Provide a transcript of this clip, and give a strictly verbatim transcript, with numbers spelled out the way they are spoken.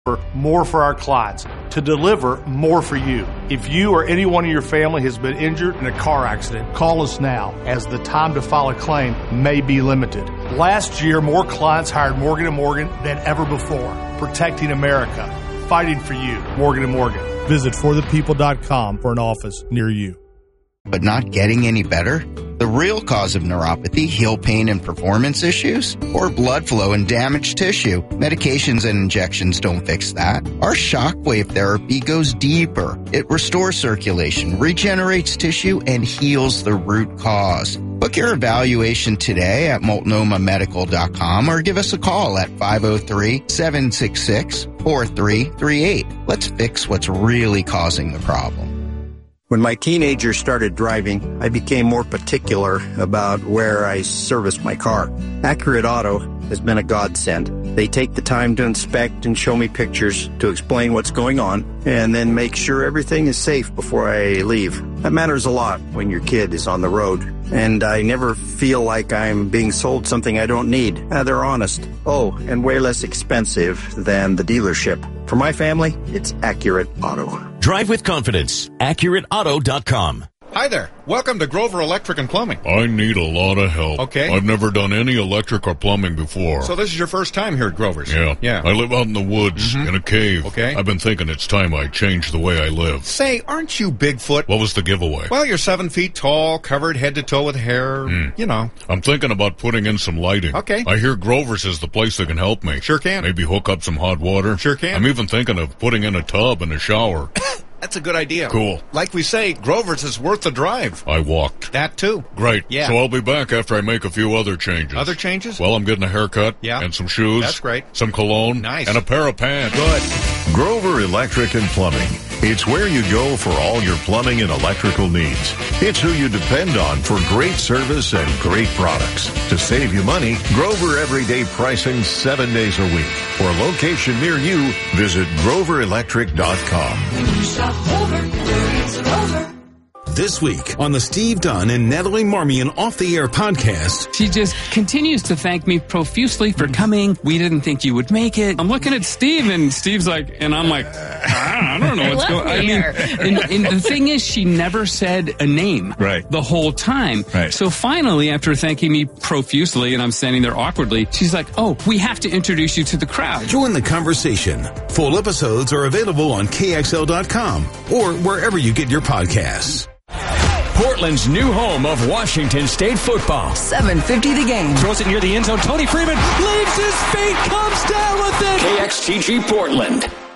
more for our clients, to deliver more for you. If you or anyone in your family has been injured in a car accident, call us now, as the time to file a claim may be limited. Last year, more clients hired Morgan and Morgan than ever before, protecting America, fighting for you. Morgan and Morgan. Visit for the people dot com for an office near you. But not getting any better? The real cause of neuropathy, heel pain and performance issues, or blood flow and damaged tissue. Medications and injections don't fix that. Our shockwave therapy goes deeper. It restores circulation, regenerates tissue, and heals the root cause. Book your evaluation today at multnomah medical dot com or give us a call at five oh three, seven six six, four three three eight. Let's fix what's really causing the problem. When my teenagers started driving, I became more particular about where I serviced my car. Accurate Auto has been a godsend. They take the time to inspect and show me pictures to explain what's going on, and then make sure everything is safe before I leave. That matters a lot when your kid is on the road, and I never feel like I'm being sold something I don't need. Uh, they're honest. Oh, and way less expensive than the dealership. For my family, it's Accurate Auto. Drive with confidence. accurate auto dot com. Hi there. Welcome to Grover Electric and Plumbing. I need a lot of help. Okay. I've never done any electric or plumbing before. So this is your first time here at Grover's? Yeah. Yeah. I live out in the woods, mm-hmm. in a cave. Okay. I've been thinking it's time I change the way I live. Say, aren't you Bigfoot? What was the giveaway? Well, you're seven feet tall, covered head to toe with hair. Mm. You know. I'm thinking about putting in some lighting. Okay. I hear Grover's is the place that can help me. Sure can. Maybe hook up some hot water. Sure can. I'm even thinking of putting in a tub and a shower. That's a good idea. Cool. Like we say, Grover's is worth the drive. I walked. That too. Great. Yeah. So I'll be back after I make a few other changes. Other changes? Well, I'm getting a haircut. Yeah. And some shoes. That's great. Some cologne. Nice. And a pair of pants. Good. Grover Electric and Plumbing. It's where you go for all your plumbing and electrical needs. It's who you depend on for great service and great products. To save you money, Grover Everyday Pricing seven days a week. For a location near you, visit grover electric dot com. When you shop Grover, it's Grover. This week on the Steve Dunn and Natalie Marmion Off the Air podcast. She just continues to thank me profusely for coming. We didn't think you would make it. I'm looking at Steve, and Steve's like, and I'm like, I don't know what's going on. I mean, and, and the thing is, she never said a name right. the whole time. Right. So finally, after thanking me profusely, and I'm standing there awkwardly, she's like, oh, we have to introduce you to the crowd. Join the conversation. Full episodes are available on K X L dot com or wherever you get your podcasts. Portland's new home of Washington State football. seven fifty the game. Throws it near the end zone. Tony Freeman leaves his feet, comes down with it. K X T G Portland.